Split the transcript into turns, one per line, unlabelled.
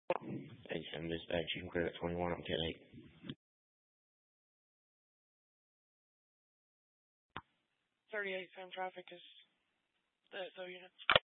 87 dispatch, you can clear at 21 on 10-8.
38 Sam traffic is the SO unit.